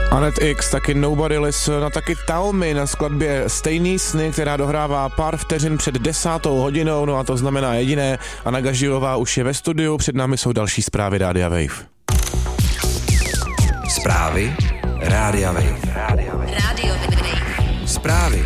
Anet X, taky Nobody Listen a taky Talmy na skladbě Stejný sny, která dohrává pár vteřin před 10. hodinou, no a to znamená jediné. Anna Gaždilová už je ve studiu, před námi jsou další zprávy Rádia Wave. Zprávy Rádia Wave. Rádio Wave. Zprávy.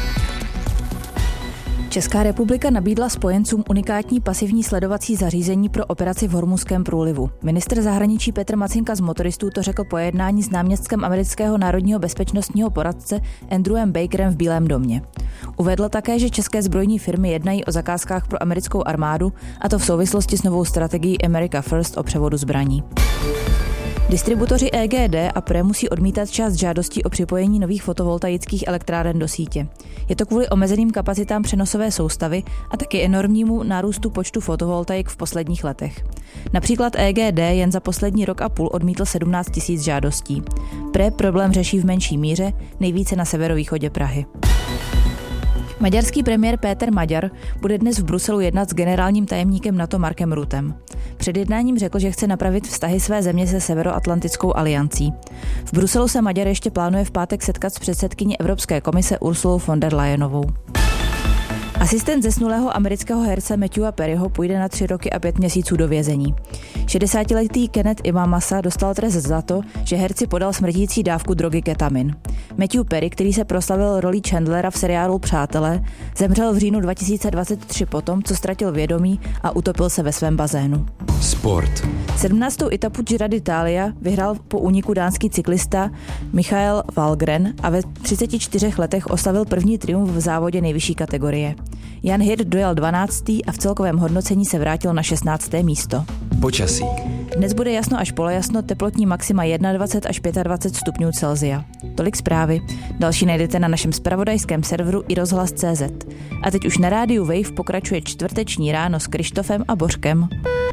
Česká republika nabídla spojencům unikátní pasivní sledovací zařízení pro operaci v Hormuzském průlivu. Ministr zahraničí Petr Macinka z motoristů to řekl po jednání s náměstkem amerického národního bezpečnostního poradce Andrewem Bakerem v Bílém domě. Uvedl také, že české zbrojní firmy jednají o zakázkách pro americkou armádu, a to v souvislosti s novou strategií America First o převodu zbraní. Distributoři EGD a PRE musí odmítat část žádostí o připojení nových fotovoltaických elektráren do sítě. Je to kvůli omezeným kapacitám přenosové soustavy a taky enormnímu nárůstu počtu fotovoltaik v posledních letech. Například EGD jen za poslední rok a půl odmítl 17 000 žádostí. PRE problém řeší v menší míře, nejvíce na severovýchodě Prahy. Maďarský premiér Péter Maďar bude dnes v Bruselu jednat s generálním tajemníkem NATO Markem Ruttem. Před jednáním řekl, že chce napravit vztahy své země se Severoatlantickou aliancí. V Bruselu se Maďar ještě plánuje v pátek setkat s předsedkyní Evropské komise Ursulou von der Leyenovou. Asistent zesnulého amerického herce Matthewa Perryho půjde na 3 roky a 5 měsíců do vězení. 60letý Kenneth Imamasa dostal trest za to, že herci podal smrtící dávku drogy ketamin. Matthew Perry, který se proslavil rolí Chandlera v seriálu Přátelé, zemřel v říjnu 2023 potom, co ztratil vědomí a utopil se ve svém bazénu. Sport. 17. etapu Giro d'Italia vyhrál po úniku dánský cyklista Michael Valgren a ve 34 letech oslavil první triumf v závodě nejvyšší kategorie. Jan Hirt dojel 12. a v celkovém hodnocení se vrátil na 16. místo. Počasí. Dnes bude jasno až polojasno, teplotní maxima 21 až 25 stupňů Celsia. Tolik zprávy. Další najdete na našem zpravodajském serveru iRozhlas.cz. A teď už na rádiu Wave pokračuje čtvrteční ráno s Krištofem a Bořkem.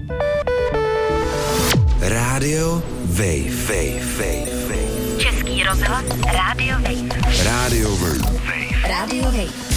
Rádio Wave. Český rozhlas Rádio Wave. Rádio Wave. Rádio Wave.